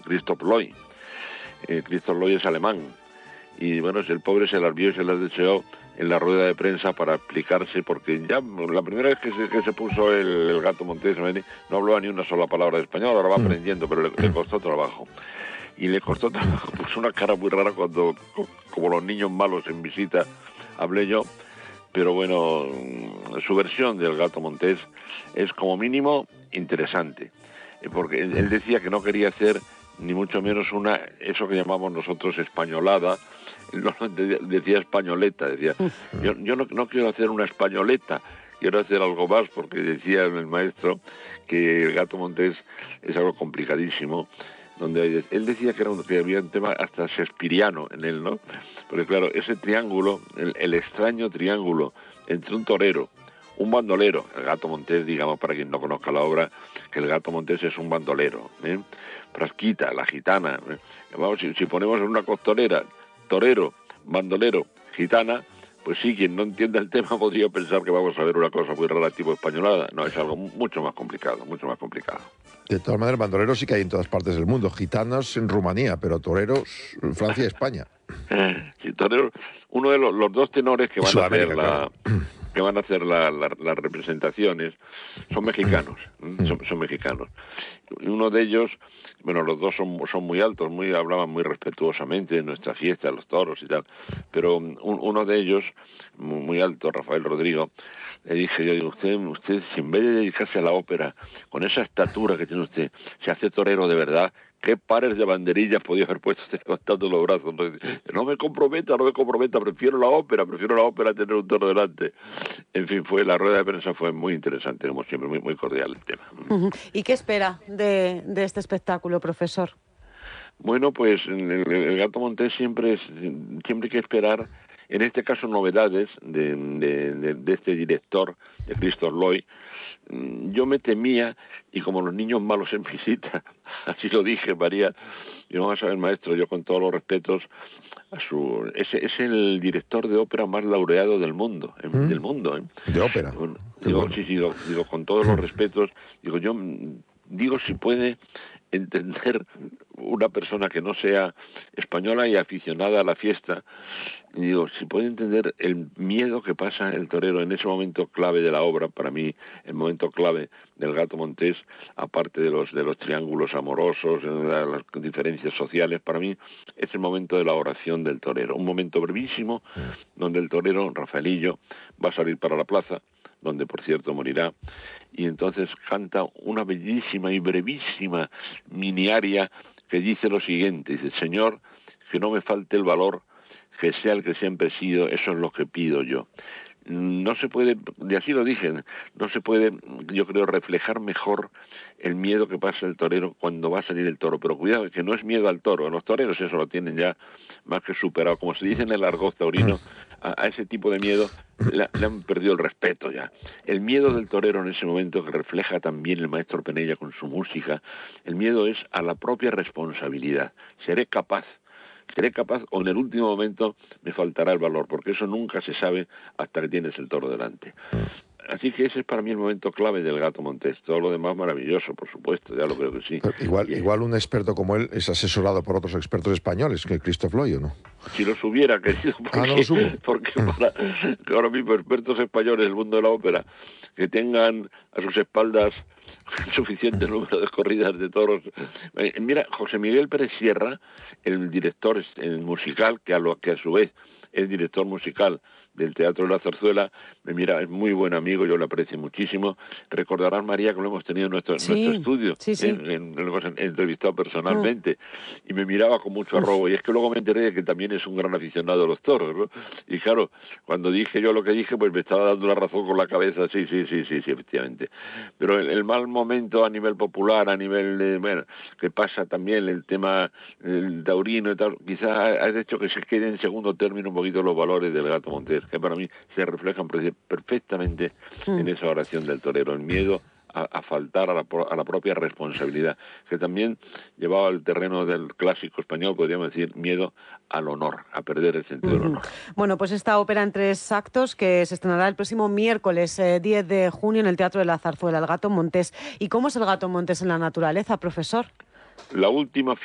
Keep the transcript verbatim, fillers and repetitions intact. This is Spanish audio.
Christoph Loy. Eh, Christoph Loy es alemán. Y bueno, el pobre se las vio y se las deseó en la rueda de prensa para explicarse, porque ya la primera vez que se, que se puso el, el Gato Montés no hablaba ni una sola palabra de español, ahora va aprendiendo, pero le, le costó trabajo. Y le costó trabajo, puso una cara muy rara cuando, como los niños malos en visita, hablé yo. Pero bueno, su versión del Gato Montés es como mínimo interesante, porque él decía que no quería hacer ni mucho menos una, eso que llamamos nosotros españolada, decía españoleta, decía, yo, yo no, no quiero hacer una españoleta, quiero hacer algo más, porque decía el maestro que el Gato Montés es algo complicadísimo, donde él decía que, era un, que había un tema hasta shakespeariano en él, ¿no? Porque claro, ese triángulo, el, el extraño triángulo entre un torero, un bandolero, el Gato Montés, digamos, para quien no conozca la obra, que el Gato Montés es un bandolero, ¿eh? Frasquita, la gitana, ¿eh? Vamos, si, si ponemos en una costalera, torero, bandolero, gitana, pues sí, quien no entienda el tema podría pensar que vamos a ver una cosa muy rara tipo españolada. No, es algo mucho más complicado, mucho más complicado. De todas maneras, bandoleros sí que hay en todas partes del mundo. Gitanos en Rumanía, pero toreros en Francia y España. Sí, toreros, uno de los, los dos tenores que van a hacer la... Claro. que van a hacer la, la, las representaciones son mexicanos, son, son mexicanos. Uno de ellos, bueno, los dos son, son muy altos, muy hablaban muy respetuosamente de nuestra fiesta, de los toros y tal, pero un, uno de ellos, muy, muy alto, Rafael Rodrigo, le dije yo, digo, usted, usted, si en vez de dedicarse a la ópera, con esa estatura que tiene usted, se hace torero de verdad, ¿qué pares de banderillas podía haber puesto usted levantando los brazos? No me comprometa, no me comprometa, prefiero la ópera, prefiero la ópera a tener un toro delante. En fin, fue la rueda de prensa fue muy interesante, como siempre, muy, muy cordial el tema. Uh-huh. ¿Y qué espera de, de este espectáculo, profesor? Bueno, pues el, el Gato Montés siempre, es, siempre hay que esperar, en este caso, novedades de, de, de, de este director, de Christoph Loy. Yo me temía, y como los niños malos en visita, así lo dije, María, y no vas a ver, maestro, yo con todos los respetos, a su, es, es el director de ópera más laureado del mundo, ¿Mm? del mundo, ¿eh? De ópera. Digo, digo sí, sí, digo, digo, con todos los respetos, digo, yo digo si puede entender una persona que no sea española y aficionada a la fiesta, y digo, si puede entender el miedo que pasa el torero en ese momento clave de la obra, para mí el momento clave del Gato Montés, aparte de los de los triángulos amorosos, las diferencias sociales, para mí es el momento de la oración del torero, un momento brevísimo donde el torero, Rafaelillo, va a salir para la plaza, donde por cierto morirá, y entonces canta una bellísima y brevísima mini aria que dice lo siguiente, dice, Señor, que no me falte el valor, que sea el que siempre he sido, eso es lo que pido yo. No se puede, y así lo dije, no se puede, yo creo, reflejar mejor el miedo que pasa el torero cuando va a salir el toro, pero cuidado, que no es miedo al toro, los toreros eso lo tienen ya más que superado, como se dice en el argot taurino, a, a ese tipo de miedo le, le han perdido el respeto ya. El miedo del torero en ese momento, que refleja también el maestro Penella con su música, el miedo es a la propia responsabilidad, seré capaz, seré capaz o en el último momento me faltará el valor, porque eso nunca se sabe hasta que tienes el toro delante. Así que ese es para mí el momento clave del Gato Montés. Todo lo demás maravilloso, por supuesto, ya lo creo que sí. Pero igual, y, igual un experto como él es asesorado por otros expertos españoles, que Christoph Loy, ¿o no? Si los hubiera querido, porque, ah, no los hubo. porque para, ahora mismo expertos españoles del mundo de la ópera que tengan a sus espaldas suficiente número de corridas de toros. Eh, mira, José Miguel Pérez Sierra, el director el musical, que a, lo, que a su vez es director musical del Teatro de la Zarzuela, me mira, es muy buen amigo, yo lo aprecio muchísimo. Recordarás, María, que lo hemos tenido en nuestro, sí, nuestro estudio, sí, sí. En, en, lo hemos entrevistado personalmente, mm. y me miraba con mucho arrobo, y es que luego me enteré de que también es un gran aficionado a los toros, ¿no? Y claro, cuando dije yo lo que dije, pues me estaba dando la razón con la cabeza, sí, sí, sí, sí, sí, efectivamente. Pero el, el mal momento a nivel popular, a nivel de, bueno, que pasa también el tema el taurino y tal, quizás ha hecho que se quede en segundo término un poquito los valores del Gato Montés, que para mí se reflejan perfectamente mm. en esa oración del torero, el miedo a, a faltar a la, a la propia responsabilidad, que también llevaba al terreno del clásico español, podríamos decir, miedo al honor, a perder el sentido uh-huh. del honor. Bueno, pues esta ópera en tres actos que se estrenará el próximo miércoles eh, diez de junio en el Teatro de la Zarzuela, el Gato Montés. ¿Y cómo es el Gato Montés en la naturaleza, profesor? La última